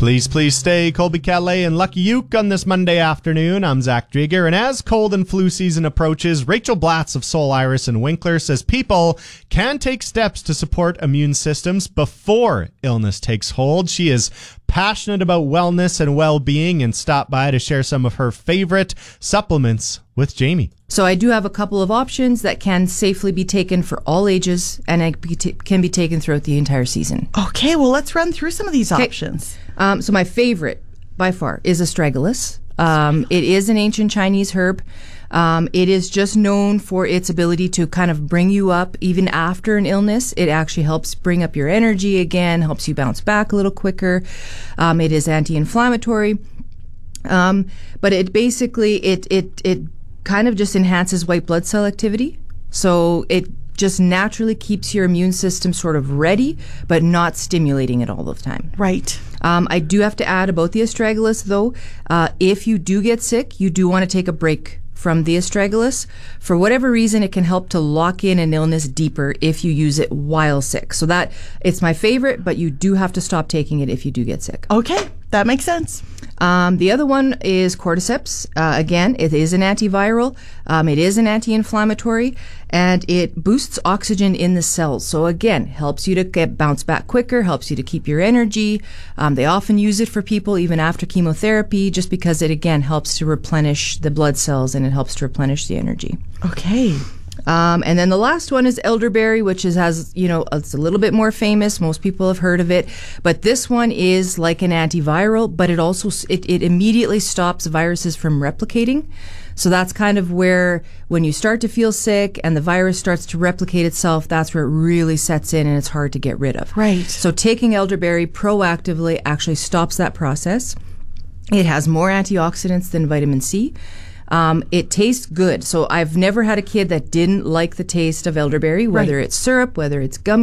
Please stay. Colby Calais and Lucky Uke on this Monday afternoon. I'm Zach Drieger, and as cold and flu season approaches, Rachel Blatz of Soul Iris and Winkler says people can take steps to support immune systems before illness takes hold. She is passionate about wellness and well-being and stopped by to share some of her favorite supplements with Jamie. So I do have a couple of options that can safely be taken for all ages and can be taken throughout the entire season. Okay, well, let's run through some of these options. So my favorite, by far, is astragalus. It is an ancient Chinese herb. It is just known for its ability to kind of bring you up even after an illness. It actually helps bring up your energy again, helps you bounce back a little quicker. It is anti-inflammatory. But it basically, it kind of just enhances white blood cell activity. So it just naturally keeps your immune system sort of ready, but not stimulating it all the time. Right. I do have to add about the astragalus, though. If you do get sick, you do want to take a break from the astragalus. For whatever reason, it can help to lock in an illness deeper if you use it while sick. So that, it's my favorite, but you do have to stop taking it if you do get sick. Okay, that makes sense. The other one is cordyceps. Again, it is an antiviral. It is an anti-inflammatory, and it boosts oxygen in the cells. So again, helps you to bounce back quicker, helps you to keep your energy. They often use it for people even after chemotherapy, just because it again helps to replenish the blood cells and it helps to replenish the energy. Okay. And then the last one is elderberry, which has, it's a little bit more famous. Most people have heard of it. But this one is like an antiviral, but it also, it immediately stops viruses from replicating. So that's kind of where, when you start to feel sick and the virus starts to replicate itself, that's where it really sets in and it's hard to get rid of. Right. So taking elderberry proactively actually stops that process. It has more antioxidants than vitamin C. It tastes good. So I've never had a kid that didn't like the taste of elderberry, whether it's syrup, whether it's gummy